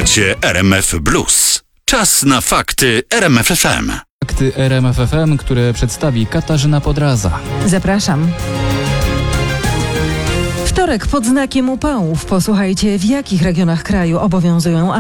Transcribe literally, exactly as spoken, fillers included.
Słuchacie R M F Blues. Czas na fakty R M F F M. Fakty R M F F M, które przedstawi Katarzyna Podraza. Zapraszam. Wtorek pod znakiem upałów. Posłuchajcie, w jakich regionach kraju obowiązują